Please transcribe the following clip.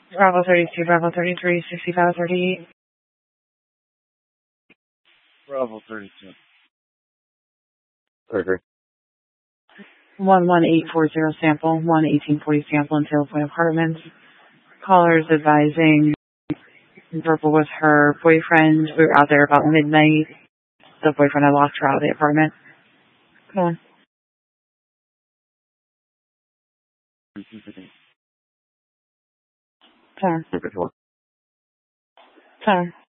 Bravo 32, Bravo 33, 6538. Bravo 32. 11840 sample, 11840 sample in Taylor Point Apartments. Callers advising verbal with her boyfriend. We were out there about midnight. The boyfriend had locked her out of the apartment. Come on. Turn. Turn.